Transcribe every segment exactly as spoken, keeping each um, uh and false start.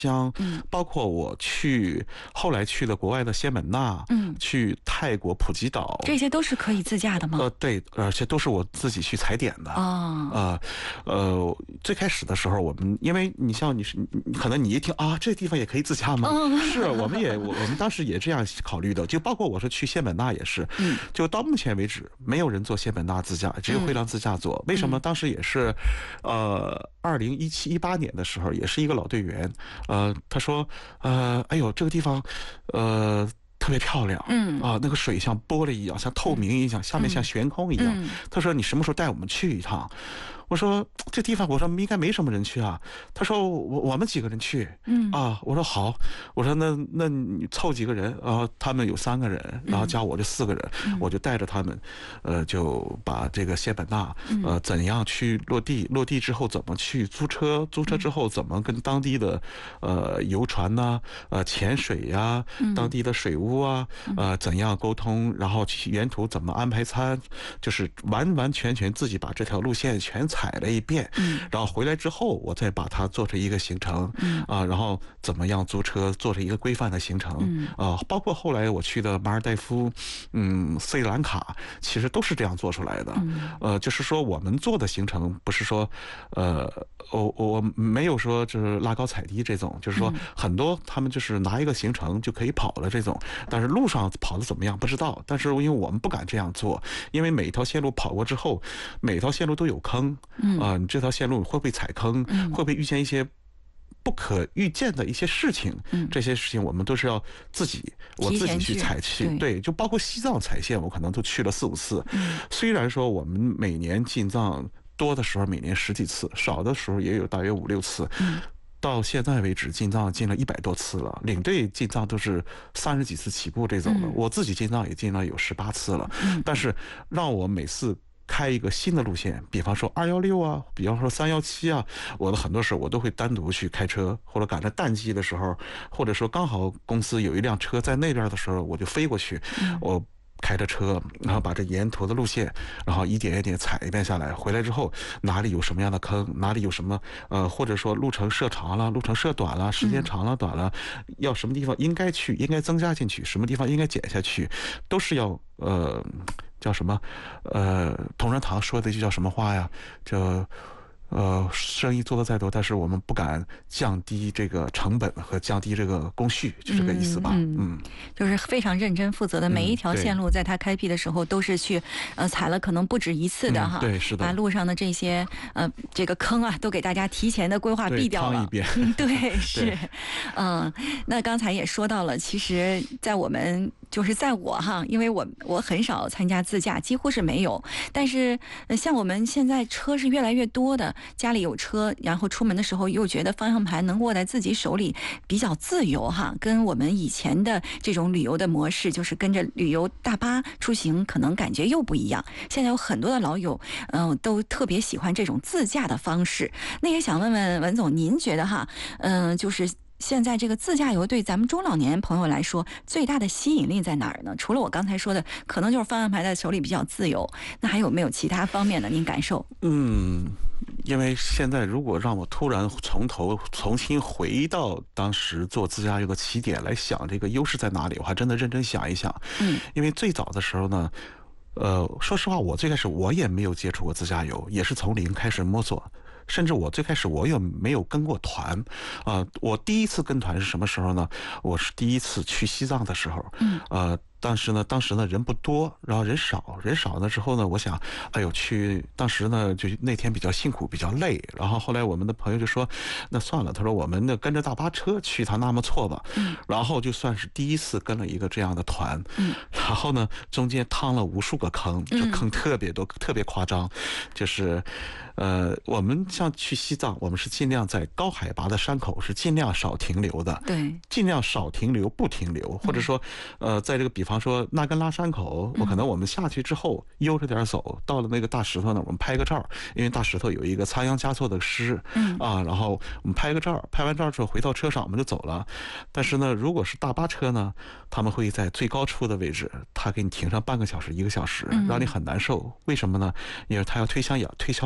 像嗯包括我去后来去了国外的仙本那， 嗯， 去泰国普吉岛， 这些都是可以自驾的吗？ 呃，对，而且都是我自己去踩点的。 哦， 呃，呃，最开始的时候，我们因为你像你是，你可能你一听啊，这地方也可以自驾吗？ 嗯是，我们也我我们当时也这样考虑的，就包括我说去仙本那也是， 嗯就到目前为止，没有人做仙本那自驾，只有嗯灰狼自驾做。为什么？当时也是，呃，二零一七一八年的时候，也是一个老队员，呃，他说，呃，哎呦，这个地方，呃。特别漂亮， 嗯啊，那个水像玻璃一样，像透明一样，下面像悬空一样。 嗯他说：“你什么时候带我们去一趟？”我说：“这地方，我说应该没什么人去啊。”他说：“我我们几个人去。” 嗯啊，我说好，我说那那你凑几个人，然后他们有三个人，然后加我就四个人， 嗯我就带着他们，呃，就把这个仙本那， 嗯呃，怎样去落地，落地之后怎么去租车，租车之后怎么跟当地的呃游船呐、呃潜水呀、 嗯当地的水屋啊，呃怎样沟通，然后去沿途怎么安排餐，就是完完全全自己把这条路线全踩了一遍， 嗯然后回来之后，我再把它做成一个行程， 嗯啊，然后怎么样租车做成一个规范的行程， 嗯啊，包括后来我去的马尔代夫，嗯，斯里兰卡，其实都是这样做出来的。 嗯呃，就是说我们做的行程不是说，呃，我我没有说就是拉高踩低这种，就是说很多他们就是拿一个行程就可以跑了这种，但是路上跑的怎么样不知道，但是因为我们不敢这样做，因为每一条线路跑过之后，每条线路都有坑， 嗯啊、你这条线路会不会踩坑， 嗯会不会遇见一些不可预见的一些事情， 嗯这些事情我们都是要自己我自己去提前去踩去， 对对，就包括西藏踩线，我可能都去了四五次。 嗯虽然说我们每年进藏多的时候每年十几次，少的时候也有大约五六次。 嗯到现在为止，进藏进了一百多次了，领队进藏都是三十几次起步这种的， 嗯我自己进藏也进了有十八次了。 嗯但是让我每次开一个新的路线，比方说二幺六啊，比方说三幺七啊，我的很多时候我都会单独去开车，或者赶上淡季的时候，或者说刚好公司有一辆车在那边的时候，我就飞过去，我开着车，然后把这沿途的路线，然后一点一点踩一遍下来，回来之后哪里有什么样的坑，哪里有什么呃，或者说路程设长了，路程设短了，时间长了短了，要什么地方应该去，应该增加进去，什么地方应该减下去，都是要呃叫什么呃，同仁堂说的就叫什么话呀？叫呃，生意做得再多，但是我们不敢降低这个成本和降低这个工序，就这个意思吧。 嗯嗯， 就是非常认真负责的，每一条对线路在它开辟的时候都是去呃踩了可能不止一次的哈， 嗯对是的把路上的这些呃这个坑啊都给大家提前的规划对避掉了趟一。遍。 嗯，对，是对， 嗯，那刚才也说到了，其实，在我们就是在我哈，因为我我很少参加自驾，几乎是没有。但是，呃像我们现在车是越来越多的，家里有车，然后出门的时候又觉得方向盘能握在自己手里比较自由哈，跟我们以前的这种旅游的模式，就是跟着旅游大巴出行，可能感觉又不一样。现在有很多的老友，嗯、都特别喜欢这种自驾的方式。那也想问问文总，您觉得哈，嗯、就是现在这个自驾游对咱们中老年朋友来说，最大的吸引力在哪儿呢？除了我刚才说的，可能就是方向盘在手里比较自由，那还有没有其他方面的您感受？ 嗯，因为现在如果让我突然从头重新回到当时做自驾游的起点来想这个优势在哪里，我还真的认真想一想。 嗯因为最早的时候呢，呃，说实话，我最开始我也没有接触过自驾游，也是从零开始摸索。甚至我最开始我也没有跟过团，啊、呃，我第一次跟团是什么时候呢？我是第一次去西藏的时候， 嗯， 呃，但是呢，当时呢人不多，然后人少，人少了之后呢，我想，哎呦，去，当时呢就那天比较辛苦，比较累，然后后来我们的朋友就说，那算了，他说我们呢跟着大巴车去趟纳木错吧， 嗯， 然后就算是第一次跟了一个这样的团， 嗯， 然后呢中间趟了无数个坑，这坑特别多，特别夸张，就是，呃，我们像去西藏，我们是尽量在高海拔的山口是尽量少停留的， 对， 尽量少停留，不停留，或者说，呃，在这个比方说纳根拉山口，我可能我们下去之后悠着点走，到了那个大石头那，我们拍个照，因为大石头有一个仓央嘉措的诗， 嗯啊，然后我们拍个照，拍完照之后回到车上我们就走了。但是呢，如果是大巴车呢，他们会在最高处的位置，他给你停上半个小时、一个小时，让你很难受。为什么呢？因为他要推销氧，推销他的氧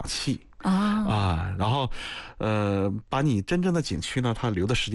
气。 啊啊，然后，呃，把你真正的景区呢，它留的时间